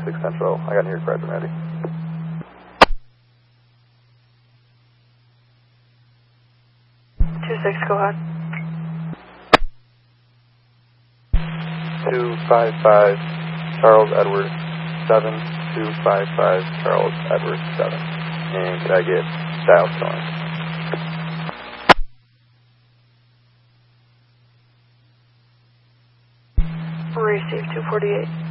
26 Central. I got near crash ready. 26, go ahead. 255 Charles Edwards 7. 255 Charles Edwards 7. And could I get dials going? Receive 248.